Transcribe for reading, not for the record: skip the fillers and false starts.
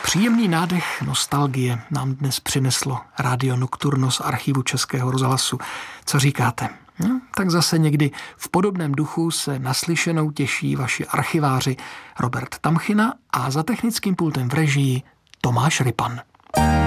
Příjemný nádech nostalgie nám dnes přineslo Rádio Nocturno z archivu Českého rozhlasu. Co říkáte? Tak zase někdy v podobném duchu se naslyšenou těší vaši archiváři Robert Tamchina a za technickým pultem v režii Tomáš Rypan.